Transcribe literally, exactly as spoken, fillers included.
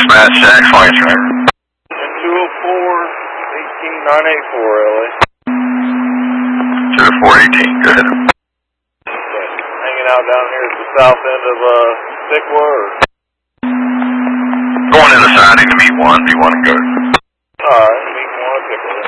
Dispatch, Jack, flight driver. two oh four, eighteen, nine eighty-four, L A. two oh four eighteen, go ahead. Okay. Hanging out down here at the south end of uh, Piqua, or? Going to the siding to meet one. Do you want to go? Alright, meet one at Piqua.